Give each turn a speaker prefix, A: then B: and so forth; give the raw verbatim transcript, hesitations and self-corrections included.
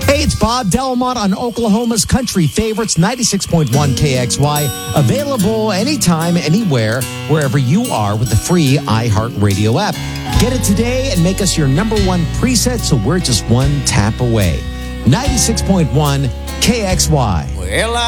A: Hey, it's Bob Delmont on Oklahoma's Country Favorites, ninety-six point one K X Y. Available anytime, anywhere, wherever you are with the free iHeartRadio app. Get it today and make us your number one preset so we're just one tap away. ninety-six point one K X Y.
B: Well, I